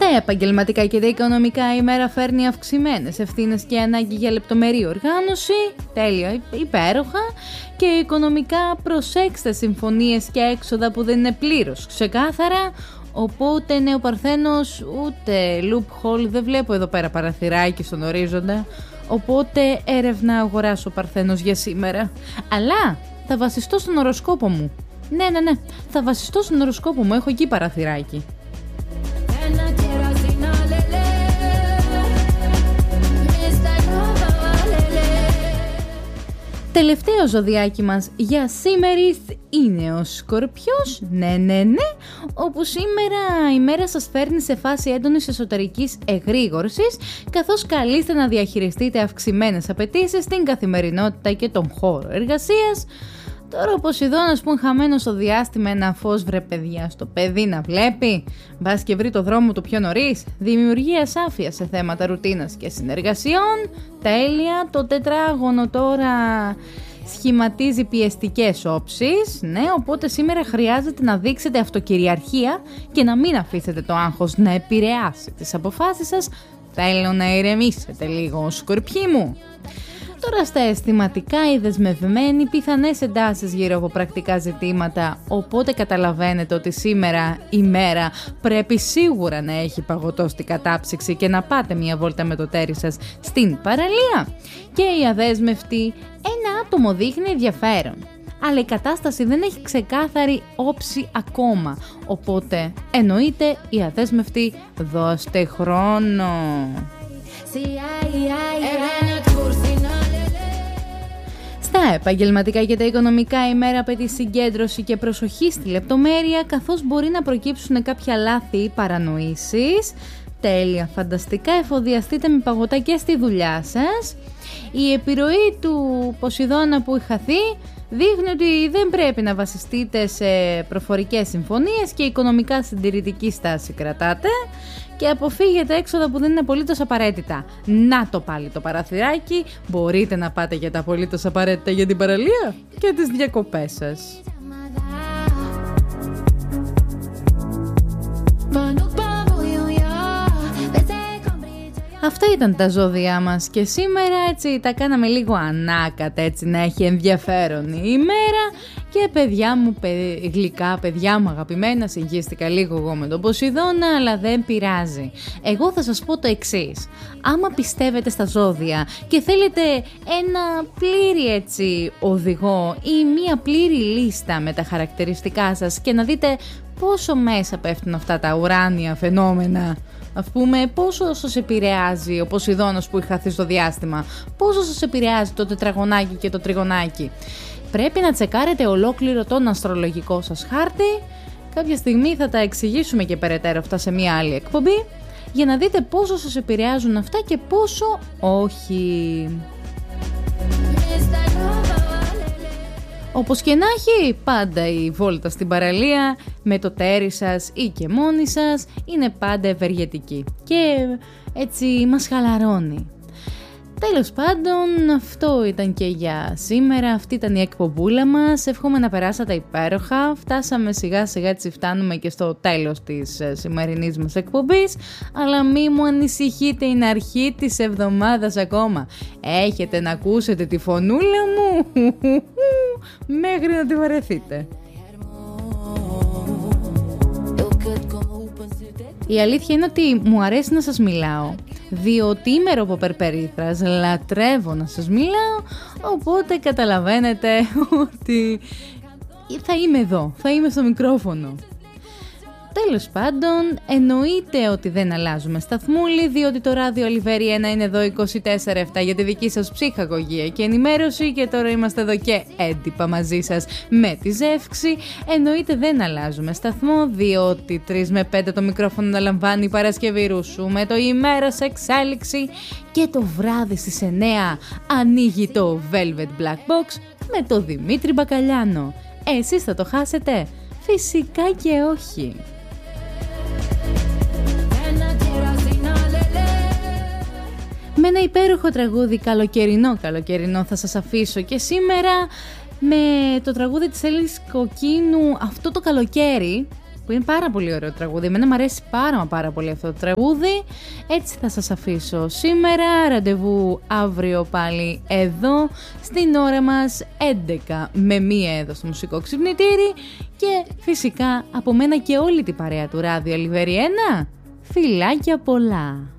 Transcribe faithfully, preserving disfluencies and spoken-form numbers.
Στα επαγγελματικά και τα οικονομικά, η μέρα φέρνει αυξημένες ευθύνες και ανάγκη για λεπτομερή οργάνωση. Τέλεια, υπέροχα. Και οικονομικά, προσέξτε συμφωνίες και έξοδα που δεν είναι πλήρως ξεκάθαρα. Οπότε ναι, ο Παρθένος ούτε loophole, δεν βλέπω εδώ πέρα παραθυράκι στον ορίζοντα. Οπότε έρευνα αγοράσω Παρθένος για σήμερα. Αλλά θα βασιστώ στον οροσκόπο μου. Ναι, ναι, ναι, θα βασιστώ στον οροσκόπο μου, έχω εκεί παραθυράκι. Τελευταίο ζωδιάκι μας για σήμερα είναι ο Σκορπιός. Ναι, ναι, ναι, όπου σήμερα η μέρα σας φέρνει σε φάση έντονης εσωτερικής εγρήγορσης, καθώς καλείστε να διαχειριστείτε αυξημένες απαιτήσεις στην καθημερινότητα και τον χώρο εργασίας. Τώρα ο Ποσειδώνας που είναι χαμένος στο διάστημα, ένα φως βρε παιδιά στο παιδί να βλέπει, μπας και βρει το δρόμο του πιο νωρίς, δημιουργεί ασάφεια σε θέματα ρουτίνας και συνεργασιών. Τέλεια, το τετράγωνο τώρα σχηματίζει πιεστικές όψεις, ναι, οπότε σήμερα χρειάζεται να δείξετε αυτοκυριαρχία και να μην αφήσετε το άγχος να επηρεάσει τις αποφάσεις σας. Θέλω να ηρεμήσετε λίγο, Σκορπιοί μου. Τώρα στα αισθηματικά, οι δεσμευμένοι, πιθανές εντάσεις γύρω από πρακτικά ζητήματα, οπότε καταλαβαίνετε ότι σήμερα η μέρα πρέπει σίγουρα να έχει παγωτό στην κατάψυξη και να πάτε μια βόλτα με το τέρι σας στην παραλία. Και οι αδέσμευτοι, ένα άτομο δείχνει ενδιαφέρον, αλλά η κατάσταση δεν έχει ξεκάθαρη όψη ακόμα, οπότε εννοείται οι αδέσμευτοι, δώστε χρόνο. Στα επαγγελματικά και τα οικονομικά, η μέρα απαιτεί συγκέντρωση και προσοχή στη λεπτομέρεια, καθώς μπορεί να προκύψουν κάποια λάθη ή παρανοήσεις. Τέλεια, φανταστικά, εφοδιαστείτε με παγωτά και στη δουλειά σας. Η επιρροή του Ποσειδώνα που χαθεί δείχνει ότι δεν πρέπει να βασιστείτε σε προφορικές συμφωνίες και οικονομικά συντηρητική στάση κρατάτε και αποφύγετε έξοδα που δεν είναι απολύτως απαραίτητα. Να το πάλι το παραθυράκι, μπορείτε να πάτε για τα απολύτως απαραίτητα για την παραλία και τις διακοπές σας. Αυτά ήταν τα ζώδια μας και σήμερα έτσι τα κάναμε λίγο ανάκατα, έτσι να έχει ενδιαφέρον η ημέρα. Και παιδιά μου, παι, γλυκά, παιδιά μου αγαπημένα, συγχύστηκα λίγο εγώ με τον Ποσειδώνα, αλλά δεν πειράζει. Εγώ θα σας πω το εξής. Άμα πιστεύετε στα ζώδια και θέλετε ένα πλήρη έτσι οδηγό ή μία πλήρη λίστα με τα χαρακτηριστικά σας και να δείτε πόσο μέσα πέφτουν αυτά τα ουράνια φαινόμενα, ας πούμε, πόσο σας επηρεάζει ο Ποσειδώνας που έχει χαθεί στο διάστημα, πόσο σας επηρεάζει το τετραγωνάκι και το τριγωνάκι, πρέπει να τσεκάρετε ολόκληρο τον αστρολογικό σας χάρτη. Κάποια στιγμή θα τα εξηγήσουμε και περαιτέρω αυτά σε μια άλλη εκπομπή, για να δείτε πόσο σας επηρεάζουν αυτά και πόσο όχι. Όπως και να έχει, πάντα η βόλτα στην παραλία με το τέρι σας ή και μόνοι σας είναι πάντα ευεργετική και έτσι μας χαλαρώνει. Τέλος πάντων, αυτό ήταν και για σήμερα, αυτή ήταν η εκπομπούλα μας. Εύχομαι να περάσατε υπέροχα. Φτάσαμε σιγά σιγά, έτσι φτάνουμε και στο τέλος της σημερινής μας εκπομπής, αλλά μη μου ανησυχείτε, είναι αρχή της εβδομάδας ακόμα. Έχετε να ακούσετε τη φωνούλα μου μέχρι να τη βαρεθείτε. Η αλήθεια είναι ότι μου αρέσει να σας μιλάω, διότι είμαι ροποπερπερίθρας, λατρεύω να σας μιλάω, οπότε καταλαβαίνετε ότι θα είμαι εδώ, θα είμαι στο μικρόφωνο. Τέλος πάντων, εννοείται ότι δεν αλλάζουμε σταθμούλη, διότι το ράδιο Ολιβέρι ένα είναι εδώ είκοσι τέσσερα επτά για τη δική σας ψυχαγωγία και ενημέρωση και τώρα είμαστε εδώ και έντυπα μαζί σας με τη ζεύξη. Εννοείται δεν αλλάζουμε σταθμό, διότι τρεις με πέντε το μικρόφωνο να λαμβάνει η Παρασκευή Ρούσου με το ημέρα σε εξέλιξη και το βράδυ στις εννιά ανοίγει το Velvet Black Box με το Δημήτρη Μπακαλιάνο. Εσείς θα το χάσετε? Φυσικά και όχι. Με ένα υπέροχο τραγούδι καλοκαιρινό καλοκαιρινό θα σας αφήσω και σήμερα με το τραγούδι της Έλλης Κοκκίνου, αυτό το καλοκαίρι. που είναι πάρα πολύ ωραίο τραγούδι. Εμένα μου αρέσει πάρα μα πάρα πολύ αυτό το τραγούδι. Έτσι θα σας αφήσω σήμερα. Ραντεβού αύριο πάλι εδώ στην ώρα μας έντεκα με μία εδώ στο Μουσικό Ξυπνητήρι. Και φυσικά από μένα και όλη την παρέα του Ράδιο Λιβεριένα, φιλάκια πολλά.